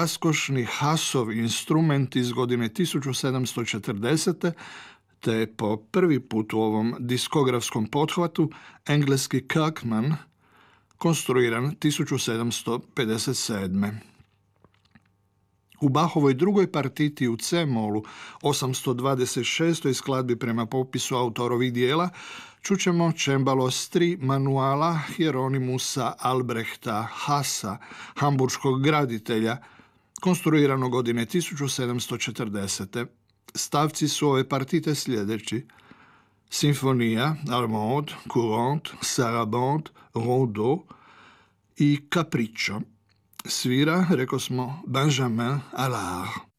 raskošni Hassov instrument iz godine 1740. te po prvi put u ovom diskografskom pothvatu engleski Kirkman, konstruiran 1757. U Bachovoj drugoj partiti u C-molu, 826. skladbi prema popisu autorovih dijela, čućemo čembalo s 3 manuala Hieronymusa Albrechta Hassa, hamburškog graditelja, konstruirano godine 1740. Stavci su ove partite sljedeći: Sinfonija, Allemande, Courante, Sarabande, Rondeau i Capriccio. Svira, reko smo, Benjamin Allard.